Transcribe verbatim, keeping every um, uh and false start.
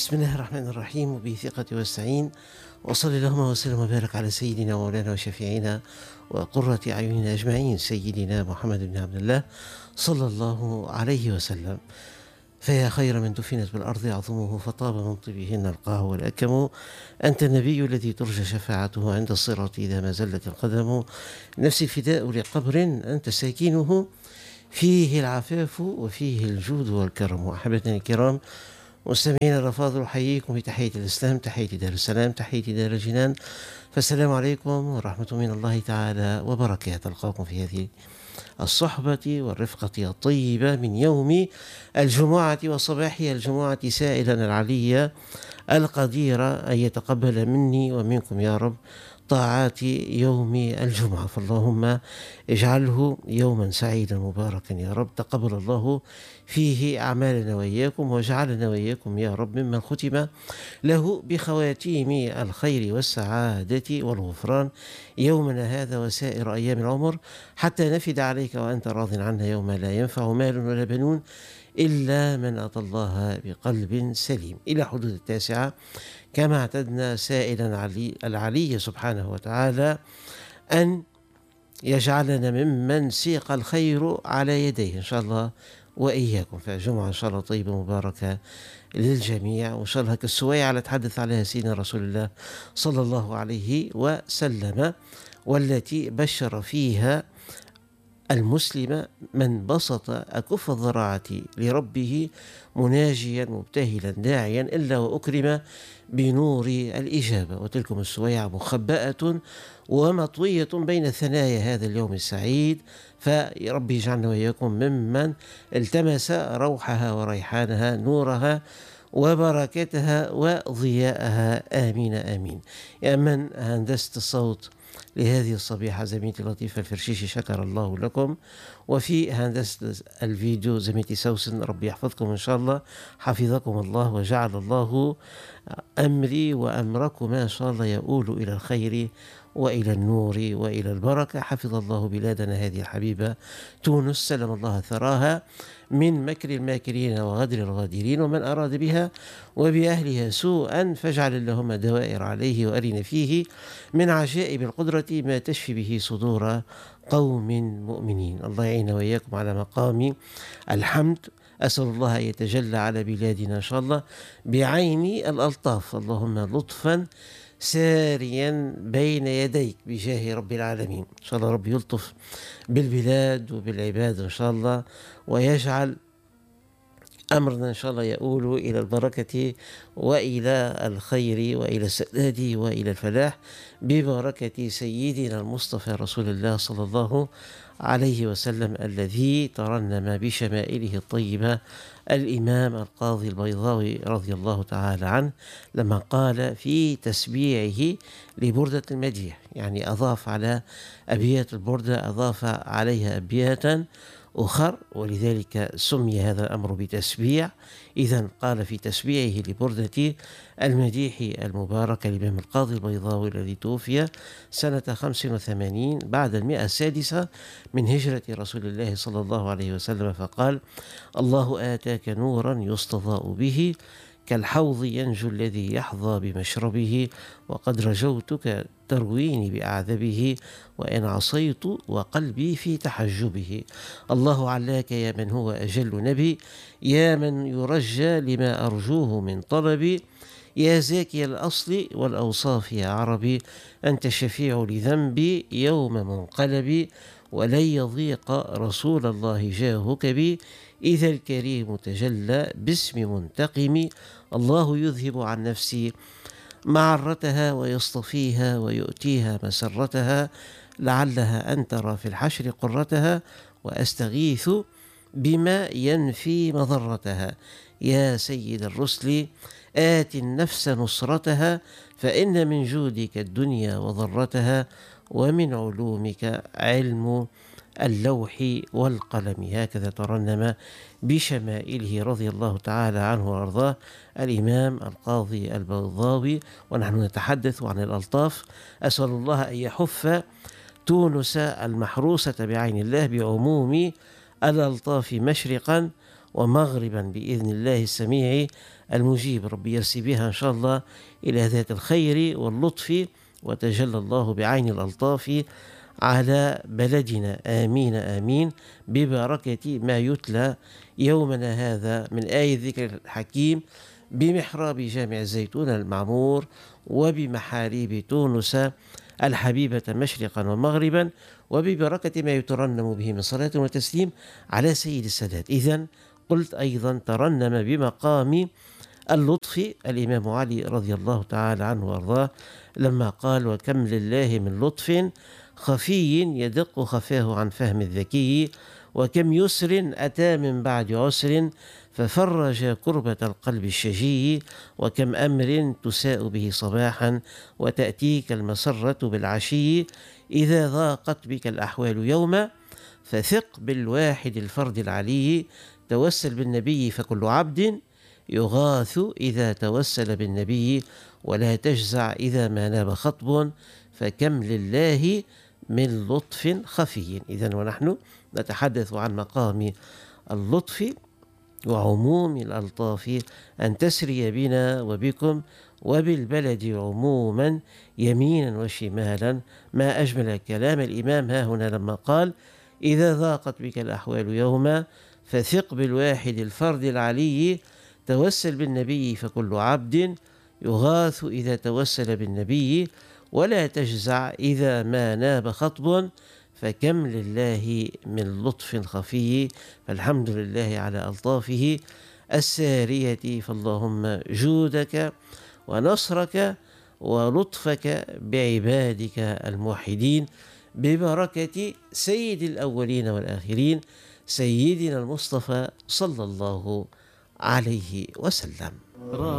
بسم الله الرحمن الرحيم، وبه ثقتي واستعين، وصلى اللهم وسلم وبارك على سيدنا ومولانا وشفيعنا وقرة أعيننا أجمعين، سيدنا محمد بن عبد الله صلى الله عليه وسلم. فيا خير من دفنت بالأرض عظمه، فطاب من طيبهن القاه والأكم. أنت النبي الذي ترجى شفاعته عند الصراط إذا ما زلت القدم. نفسي الفداء لقبر أنت ساكنه، فيه العفاف وفيه الجود والكرم. أحبتنا الكرام، مستمعينا الأفاضل، أحييكم بتحية الإسلام، تحية دار السلام، تحية دار الجنان. فالسلام عليكم ورحمة من الله تعالى وبركاته. ألقاكم في هذه الصحبة والرفقة الطيبة من يوم الجمعة وصباح الجمعة، سائلا العلي القدير أن يتقبل مني ومنكم يا رب طاعات يوم الجمعة. فاللهم اجعله يوما سعيدا مباركا يا رب. تقبل الله فيه أعمالنا وإياكم، واجعلنا وإياكم يا رب ممن ختم له بخواتيم الخير والسعادة والغفران يومنا هذا وسائر أيام العمر، حتى نفد عليك وأنت راض عنا يوم لا ينفع مال ولا بنون إلا من أتى الله بقلب سليم. إلى حدود التاسعة كما اعتدنا، سائلا علي العلي سبحانه وتعالى أن يجعلنا ممن سيق الخير على يديه إن شاء الله وإياكم. فجمعة إن شاء الله طيبة مباركة للجميع، وإن شاء الله كالسويعة على تحدث عليها سيدنا رسول الله صلى الله عليه وسلم، والتي بشر فيها المسلم من بسط أكف الضراعة لربه مناجيا مبتهلا داعيا إلا وأكرم بنور الإجابة. وتلكم السويعة مخبأة ومطوية بين ثنايا هذا اليوم السعيد، فربي يجعلنا وإياكم ممن التمس روحها وريحانها، نورها وبركتها وضياءها، آمين آمين. يا من هندسة الصوت لهذه الصبيحة زميلتي لطيفة الفرشيشي، شكر الله لكم. وفي هندسة الفيديو زميلتي سوسن، ربي يحفظكم إن شاء الله، حفظكم الله وجعل الله أمري وأمركم ما شاء الله يؤول إلى الخير وإلى النور وإلى البركة. حفظ الله بلادنا هذه الحبيبة تونس، سلم الله ثراها من مكر الماكرين وغدر الغادرين، ومن أراد بها وبأهلها سوءا فاجعل اللهم دوائر عليه، وأرنا فيه من عجائب القدرة ما تشفي به صدور قوم مؤمنين. الله يعين وإياكم على مقام الحمد. أسأل الله أن يتجلى على بلادنا إن شاء الله بعين الألطاف، اللهم لطفا ساريا بين يديك بجاه رب العالمين. إن شاء الله رب يلطف بالبلاد وبالعباد إن شاء الله، ويجعل أمرنا إن شاء الله يؤول إلى البركة وإلى الخير وإلى السداد وإلى الفلاح ببركة سيدنا المصطفى رسول الله صلى الله عليه وسلم، الذي ترنم بشمائله الطيبة الإمام القاضي البيضاوي رضي الله تعالى عنه لما قال في تسبيعه لبردة المديح، يعني أضاف على أبيات البردة أضاف عليها أبياتا أخر، ولذلك سمي هذا الأمر بتسبيع. إذن قال في تسبيعه لبردة المديح المباركة الإمام القاضي البيضاوي الذي توفي سنة خمس وثمانين بعد المئة السادسة من هجرة رسول الله صلى الله عليه وسلم، فقال: الله آتاك نورا يستضاء به، كالحوض ينجو الذي يحظى بمشربه، وقد رجوتك ترويني بأعذبه، وإن عصيت وقلبي في تحجبه. الله علاك يا من هو أجل نبي، يا من يرجى لما أرجوه من طلبي، يا زاكي الأصل والأوصاف يا عربي، أنت الشفيع لذنبي يوم منقلبي، ولن يضيق رسول الله جاهك بي، إذا الكريم تجلى باسم منتقم. الله يذهب عن نفسي معرتها ويصطفيها ويؤتيها مسرتها، لعلها أن ترى في الحشر قرتها، وأستغيث بما ينفي مضرتها. يا سيد الرسل آت النفس نصرتها، فإن من جودك الدنيا وضرتها، ومن علومك علم اللوح والقلم. هكذا ترنم بشمائله رضي الله تعالى عنه وأرضاه الإمام القاضي البيضاوي، ونحن نتحدث عن الألطاف. أسأل الله أن يحف تونس المحروسة بعين الله بعموم الألطاف مشرقا ومغربا بإذن الله السميع المجيب. ربي يرسي بها إن شاء الله إلى ذات الخير واللطف، وتجلى الله بعين الألطاف على بلدنا، آمين آمين، ببركة ما يتلى يومنا هذا من آية الذكر الحكيم بمحراب جامع الزيتون المعمور وبمحاريب تونس الحبيبة مشرقا ومغربا، وببركة ما يترنم به من صلاة وتسليم على سيد السادات. إذن قلت أيضا ترنم بمقام اللطف الإمام علي رضي الله تعالى عنه وأرضاه لما قال: وكم لله من لطف خفي يدق خفاه عن فهم الذكي، وكم يسر أتى من بعد عسر ففرج كربة القلب الشجي، وكم أمر تساء به صباحا وتأتيك المسرة بالعشي، إذا ضاقت بك الأحوال يوما فثق بالواحد الفرد العلي، توسل بالنبي فكل عبد يغاث إذا توسل بالنبي، ولا تجزع إذا ما ناب خطب، فكم لله من لطف خفي. إذن ونحن نتحدث عن مقام اللطف وعموم الألطاف أن تسري بنا وبكم وبالبلد عموما يمينا وشمالا. ما أجمل كلام الإمام ها هنا لما قال: إذا ضاقت بك الأحوال يوما فثق بالواحد الفرد العلي، توسل بالنبي فكل عبد يغاث إذا توسل بالنبي، ولا تجزع إذا ما ناب خطب، فكم لله من لطف خفي. فالحمد لله على ألطافه السارية، فاللهم جودك ونصرك ولطفك بعبادك الموحدين ببركة سيد الأولين والآخرين سيدنا المصطفى صلى الله عليه وسلم.